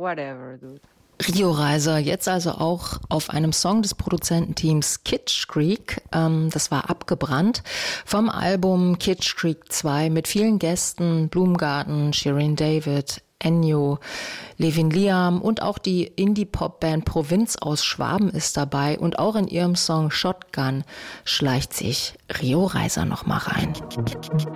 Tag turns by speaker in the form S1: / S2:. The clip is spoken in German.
S1: whatever, dude.
S2: Rio Reiser, jetzt also auch auf einem Song des Produzententeams Kitsch Creek, das war Abgebrannt, vom Album Kitsch Creek 2 mit vielen Gästen, Blumengarten, Shirin David, Ennio, Levin Liam und auch die Indie-Pop-Band Provinz aus Schwaben ist dabei und auch in ihrem Song Shotgun schleicht sich Rio Reiser noch mal rein.